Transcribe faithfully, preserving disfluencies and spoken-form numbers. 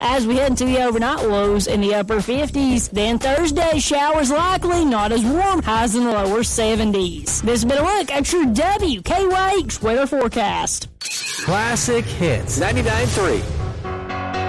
As we head into the overnight, lows in the upper fifties. Then Thursday, showers likely, not as warm, highs in the lower seventies. This has been a look at your W K Y H weather forecast. Classic Hits ninety-nine point three.